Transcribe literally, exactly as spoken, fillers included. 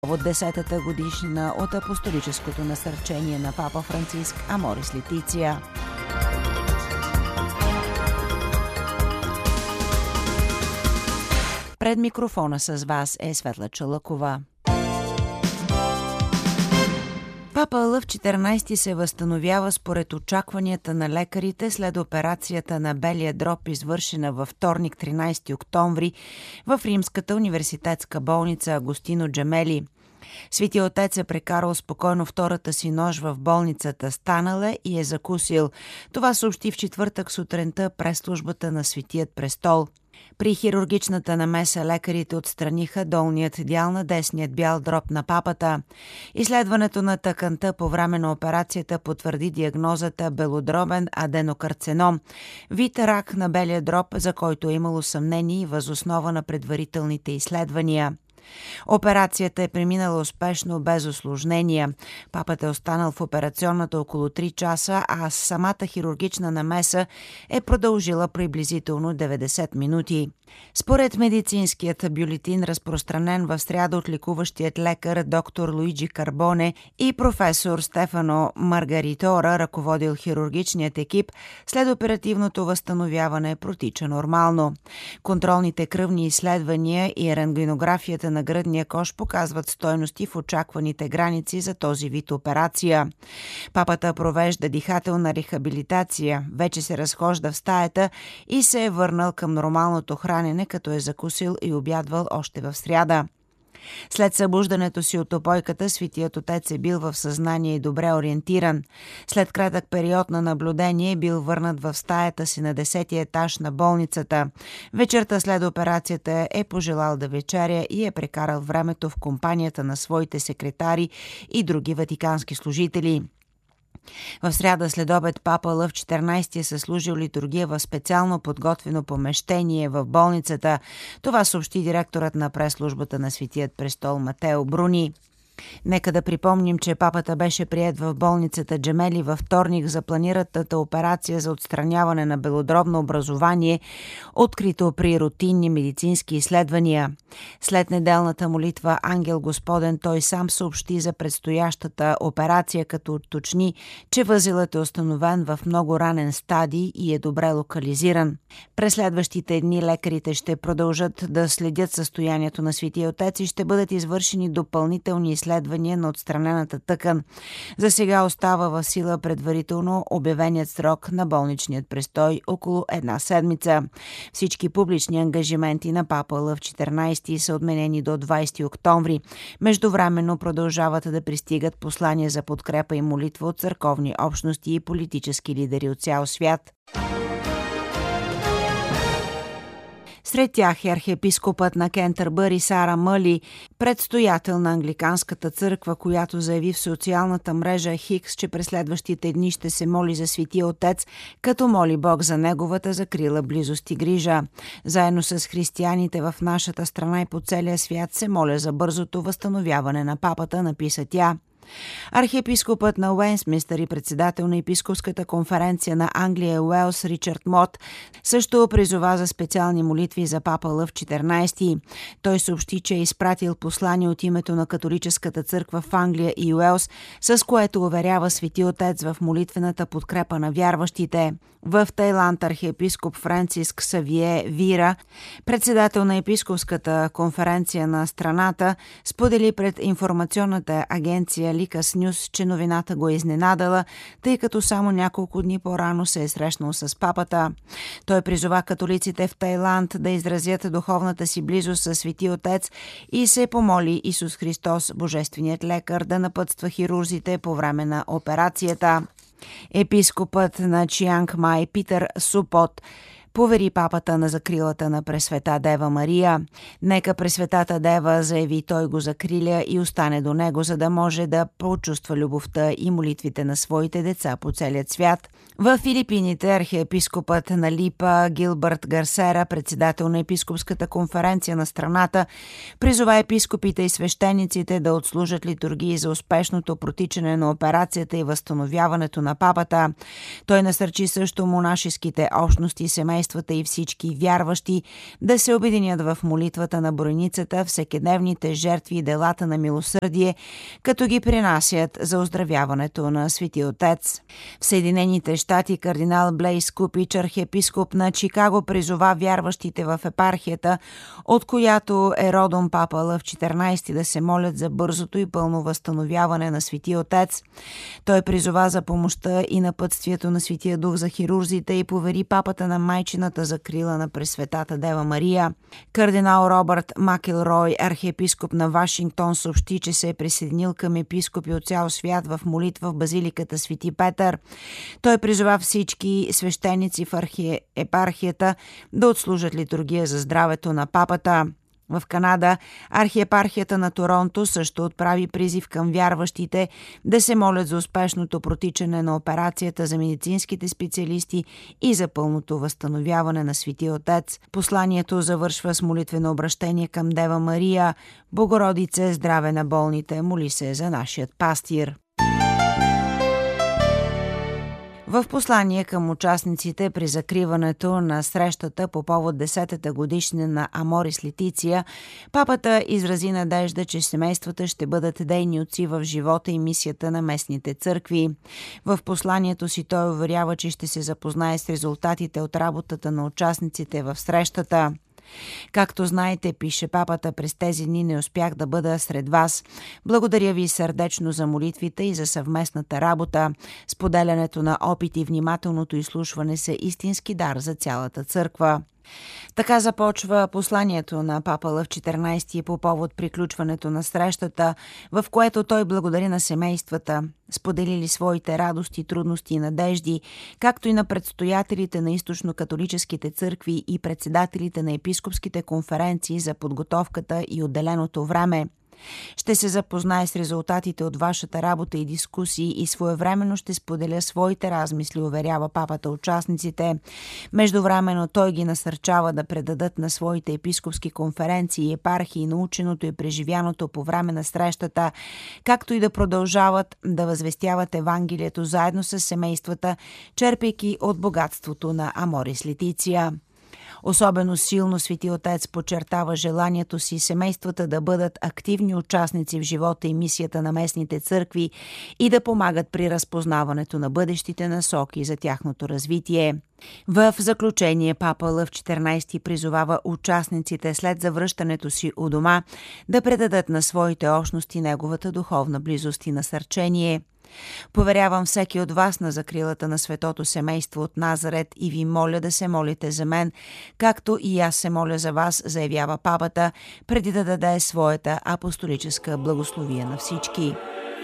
от десетата годишнина от апостолическото насърчение на папа Франциск Аморис Летиция. Пред микрофона с вас е Светла Чалъкова. Папа Лъв четиринайсети се възстановява според очакванията на лекарите след операцията на белия дроб, извършена във вторник, тринайсети октомври, в Римската университетска болница Агостино Джемели. Свети отец е прекарал спокойно втората си нощ в болницата, станал е и е закусил. Това съобщи в четвъртък сутринта пресслужбата на Светият престол. При хирургичната намеса лекарите отстраниха долният дял на десният бял дроб на папата. Изследването на тъканта по време на операцията потвърди диагнозата белодробен аденокарцином, вид рак на белия дроб, за който е имало съмнение въз основа на предварителните изследвания. Операцията е преминала успешно без усложнения. Папата е останал в операционната около три часа, а самата хирургична намеса е продължила приблизително деветдесет минути. Според медицинският бюлетин, разпространен в сряда от лекуващият лекар доктор Луиджи Карбоне и професор Стефано Маргаритора, ръководил хирургичният екип, след оперативното възстановяване протича нормално. Контролните кръвни изследвания и рентгенографията на гръдния кош показват стойности в очакваните граници за този вид операция. Папата провежда дихателна рехабилитация, вече се разхожда в стаята и се е върнал към нормалното хранене, като е закусил и обядвал още в сряда. След събуждането си от опойката, Светият отец е бил в съзнание и добре ориентиран. След кратък период на наблюдение е бил върнат в стаята си на десетия етаж на болницата. Вечерта след операцията е пожелал да вечеря и е прекарал времето в компанията на своите секретари и други ватикански служители. В сряда след обед папа Лъв четиринайсети е съслужил литургия в специално подготвено помещение в болницата. Това съобщи директорът на пресслужбата на Светият престол Матео Бруни. Нека да припомним, че папата беше приет в болницата Джемели във вторник за планираната операция за отстраняване на белодробно образование, открито при рутинни медицински изследвания. След неделната молитва Ангел Господен той сам съобщи за предстоящата операция, като уточни, че възелът е установен в много ранен стадий и е добре локализиран. През следващите дни лекарите ще продължат да следят състоянието на Светия отец и ще бъдат извършени допълнителни изследвания изследвания на отстранената тъкан. За сега остава в сила предварително обявеният срок на болничният престой около една седмица. Всички публични ангажименти на папа Лъв четиринайсети са отменени до двайсети октомври. Междувременно продължават да пристигат послания за подкрепа и молитва от църковни общности и политически лидери от цял свят. Сред тях е архиепископът на Кентърбъри Сара Мъли, предстоятел на Англиканската църква, която заяви в социалната мрежа Хикс, че през следващите дни ще се моли за Светия отец, като моли Бог за неговата закрила, близост и грижа. Заедно с християните в нашата страна и по целия свят се моля за бързото възстановяване на папата, написа тя. Архиепископът на Уестминстър и председател на епископската конференция на Англия и Уелс Ричард Мот също призова за специални молитви за папа Лъв четиринайсети. Той съобщи, че е изпратил послание от името на католическата църква в Англия и Уелс, с което уверява Свети отец в молитвената подкрепа на вярващите. В Тайланд архиепископ Франциск Савие Вира, председател на епископската конференция на страната, сподели пред информационната агенция Ликас Нюс, че новината го е изненадала, тъй като само няколко дни по-рано се е срещнал с папата. Той призова католиците в Тайланд да изразят духовната си близост със Свети отец и се помоли Исус Христос, божественият лекар, да напътства хирурзите по време на операцията. Епископът на Чианг Май Питър Супот повери папата на закрилата на Пресвета Дева Мария. Нека Пресветата Дева, заяви той, го закриля и остане до него, за да може да почувства любовта и молитвите на своите деца по целият свят. В Филипините архиепископът на Липа Гилбърт Гарсера, председател на епископската конференция на страната, призова епископите и свещениците да отслужат литургии за успешното протичане на операцията и възстановяването на папата. Той насърчи също монашеските общности и семейства семействата и всички вярващи да се обединят в молитвата на Броеницата, всекидневните жертви и делата на милосърдие, като ги принасят за оздравяването на Свети Отец. В Съединените щати кардинал Блейс Купич, архиепископ на Чикаго, призова вярващите в епархията, от която е родом папа Лъв четиринайсети, да се молят за бързото и пълно възстановяване на Свети Отец. Той призова за помощта и напътствието на Светия Дух за хирурзите и повери папата на майчината закрила на Пресветата Дева Мария. Кардинал Робърт Макелрой, архиепископ на Вашингтон, съобщи, че се е присъединил към епископи от цял свят в молитва в базиликата Свети Петър. Той призова всички свещеници в епархията да отслужат литургия за здравето на папата. В Канада архиепархията на Торонто също отправи призив към вярващите да се молят за успешното протичане на операцията, за медицинските специалисти и за пълното възстановяване на Светия Отец. Посланието завършва с молитвено обращение към Дева Мария: Богородице, здраве на болните, моли се за нашият пастир. В послание към участниците при закриването на срещата по повод десетата годишнина на Аморис Летиция, папата изрази надежда, че семействата ще бъдат дейни отци в живота и мисията на местните църкви. В посланието си той уверява, че ще се запознае с резултатите от работата на участниците в срещата. Както знаете, пише папата, през тези дни не успях да бъда сред вас. Благодаря ви сърдечно за молитвите и за съвместната работа. Споделянето на опит и внимателното изслушване са истински дар за цялата църква. Така започва посланието на папа Лъв четиринайсети по повод приключването на срещата, в което той благодари на семействата, споделили своите радости, трудности и надежди, както и на предстоятелите на източно-католическите църкви и председателите на епископските конференции за подготовката и отделеното време. Ще се запознае с резултатите от вашата работа и дискусии и своевременно ще споделя своите размисли, уверява папата участниците. Междувременно той ги насърчава да предадат на своите епископски конференции и епархии наученото и преживяното по време на срещата, както и да продължават да възвестяват Евангелието заедно с семействата, черпейки от богатството на Аморис Летиция. Особено силно Свети Отец подчертава желанието си семействата да бъдат активни участници в живота и мисията на местните църкви и да помагат при разпознаването на бъдещите насоки за тяхното развитие. В заключение папа Лъв четиринайсети призовава участниците след завръщането си у дома да предадат на своите общности неговата духовна близост и насърчение. Поверявам всеки от вас на закрилата на светото семейство от Назарет и ви моля да се молите за мен, както и аз се моля за вас, заявява папата, преди да даде своята апостолическа благословия на всички.